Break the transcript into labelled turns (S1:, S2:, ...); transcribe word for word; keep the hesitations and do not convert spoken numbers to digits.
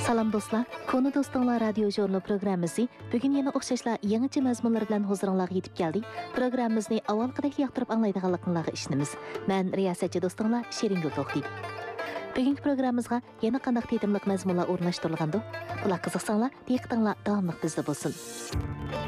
S1: Salam dostlar, Konu Dostlar radyo jurnal programmasi bugün yana o'xshashlar yangicha mazmunlar bilan huzuringizga yetib keldik. Programmamizni avvalgidek yoqtirib anglaydiganliklaringizni ishonamiz. Men riyosatchi do'stinglar Sheriнгul To'xti. Bugungi programmamizga yana qanday tetimliq mazmunlar o'rnashtirilgandi? Bular qiziqsanglar, diqqatinglar davomli bizda bo'lsin.